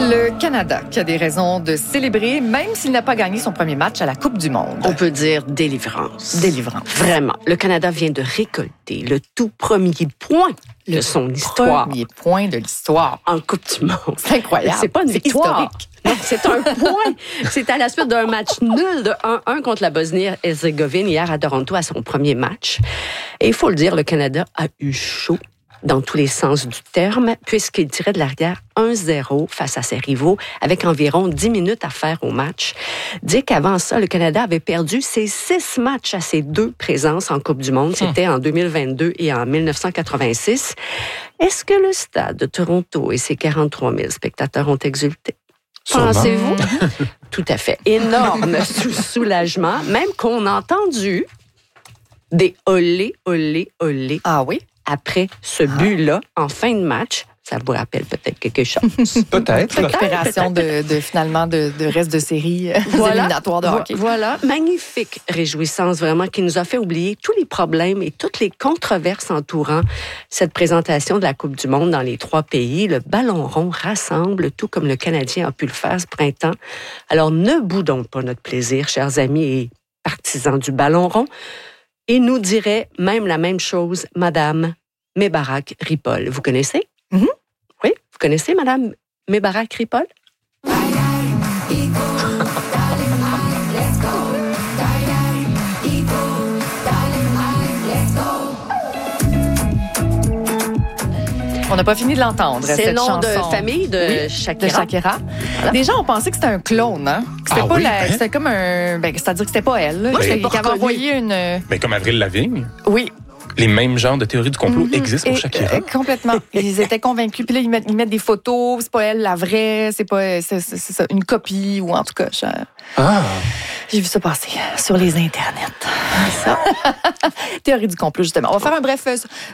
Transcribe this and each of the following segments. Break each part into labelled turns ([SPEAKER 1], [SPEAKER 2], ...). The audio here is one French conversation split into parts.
[SPEAKER 1] Le Canada qui a des raisons de célébrer, même s'il n'a pas gagné son premier match à la Coupe du Monde.
[SPEAKER 2] On peut dire délivrance.
[SPEAKER 1] Délivrance.
[SPEAKER 2] Vraiment. Le Canada vient de récolter le tout premier point de son histoire.
[SPEAKER 1] Le premier point de l'histoire.
[SPEAKER 2] En Coupe du Monde.
[SPEAKER 1] C'est incroyable.
[SPEAKER 2] C'est pas une victoire.
[SPEAKER 1] Historique.
[SPEAKER 2] Non, c'est un point. C'est à la suite d'un match nul de 1-1 contre la Bosnie-Herzégovine hier à Toronto à son premier match. Et il faut le dire, le Canada a eu chaud dans tous les sens du terme, puisqu'il tirait de l'arrière 1-0 face à ses rivaux, avec environ 10 minutes à faire au match. Dire qu'avant ça, le Canada avait perdu ses 6 matchs à ses 2 présences en Coupe du Monde. C'était en 2022 et en 1986. Est-ce que le stade de Toronto et ses 43 000 spectateurs ont exulté? Pensez-vous? Tout à fait. Énorme soulagement, même qu'on a entendu des olé, olé, olé.
[SPEAKER 1] Ah oui?
[SPEAKER 2] Après ce but-là, en fin de match, ça vous rappelle peut-être quelque chose.
[SPEAKER 3] Peut-être.
[SPEAKER 1] Récupération finalement de reste de série éliminatoires de hockey.
[SPEAKER 2] Voilà, magnifique réjouissance vraiment qui nous a fait oublier tous les problèmes et toutes les controverses entourant cette présentation de la Coupe du Monde dans les 3 pays. Le ballon rond rassemble, tout comme le Canadien a pu le faire ce printemps. Alors ne boudons pas notre plaisir, chers amis et partisans du ballon rond. Et nous dirait même la même chose, Madame Mébarak-Ripoll. Vous connaissez?
[SPEAKER 1] Mm-hmm.
[SPEAKER 2] Oui, vous connaissez Madame Mébarak-Ripoll?
[SPEAKER 1] On n'a pas fini de l'entendre.
[SPEAKER 2] C'est le nom
[SPEAKER 1] chanson.
[SPEAKER 2] de famille de Shakira.
[SPEAKER 1] De Shakira. Voilà. Des gens ont pensé que c'était un clone, hein? C'était pas c'était comme un. C'est-à-dire que c'était pas elle, là. Qui avait envoyé une.
[SPEAKER 3] Mais comme Avril Lavigne.
[SPEAKER 1] Oui.
[SPEAKER 3] Les mêmes genres de théories du complot existent pour Shakira.
[SPEAKER 1] Complètement. Ils étaient convaincus. Puis là, ils mettent des photos. C'est pas elle, la vraie. C'est pas c'est ça, une copie ou en tout cas. J'ai vu ça passer sur les internets. Ça. Théorie du complot, justement. On va faire un bref.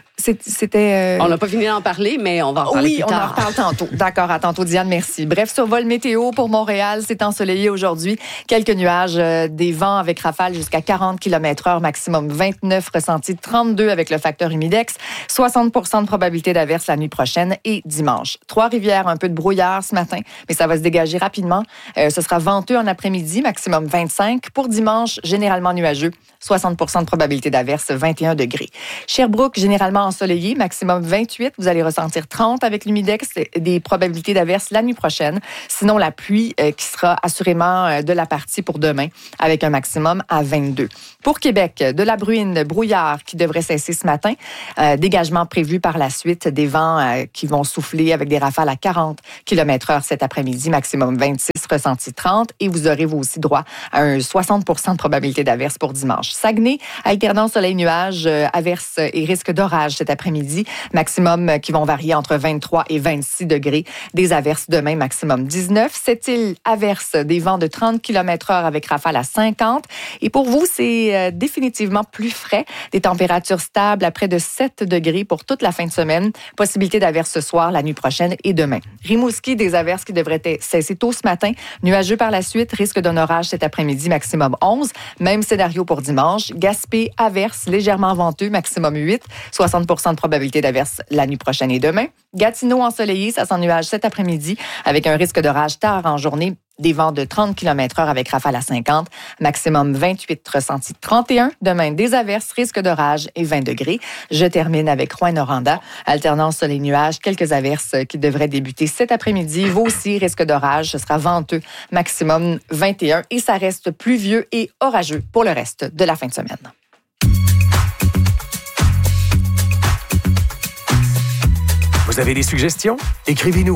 [SPEAKER 1] C'était.
[SPEAKER 2] On n'a pas fini d'en parler, mais on va en parler plus tard.
[SPEAKER 1] Oui, on en reparle tantôt. D'accord, à tantôt, Diane, merci. Bref, survol météo pour Montréal, c'est ensoleillé aujourd'hui. Quelques nuages, des vents avec rafales jusqu'à 40 km/h, maximum 29, ressenti 32 avec le facteur humidex, 60% de probabilité d'averse la nuit prochaine et dimanche. Trois-Rivières, un peu de brouillard ce matin, mais ça va se dégager rapidement. Ce sera venteux en après-midi, maximum 25. Pour dimanche, généralement nuageux, 60% de probabilité d'averse, 21 degrés. Sherbrooke, généralement ensoleillé, maximum 28. Vous allez ressentir 30 avec l'humidex, des probabilités d'averse la nuit prochaine. Sinon, la pluie qui sera assurément de la partie pour demain, avec un maximum à 22. Pour Québec, de la bruine, brouillard qui devrait cesser ce matin. Dégagement prévu par la suite, des vents qui vont souffler avec des rafales à 40 km/h cet après-midi, maximum 26, ressenti 30. Et vous aurez vous aussi droit à un 60% de probabilité d'averse pour dimanche. Saguenay, alternance soleil-nuage, averse et risque d'orage cet après-midi, maximum qui vont varier entre 23 et 26 degrés. Des averses demain, maximum 19. Sept-Îles, averse, des vents de 30 km/h avec rafale à 50. Et pour vous, c'est définitivement plus frais. Des températures stables à près de 7 degrés pour toute la fin de semaine. Possibilité d'averse ce soir, la nuit prochaine et demain. Rimouski, des averses qui devraient cesser tôt ce matin. Nuageux par la suite, risque d'un orage cet après-midi, maximum 11. Même scénario pour dimanche. Gaspé, averse, légèrement venteux, maximum 8. 60% de probabilité d'averse la nuit prochaine et demain. Gatineau ensoleillé, ça s'ennuage cet après-midi avec un risque d'orage tard en journée. Des vents de 30 km/h avec rafale à 50. Maximum 28, ressenti 31. Demain, des averses, risque d'orage et 20 degrés. Je termine avec Rouyn-Noranda. Alternance soleil-nuage, quelques averses qui devraient débuter cet après-midi. Vous aussi, risque d'orage. Ce sera venteux. Maximum 21. Et ça reste pluvieux et orageux pour le reste de la fin de semaine.
[SPEAKER 4] Vous avez des suggestions? Écrivez-nous.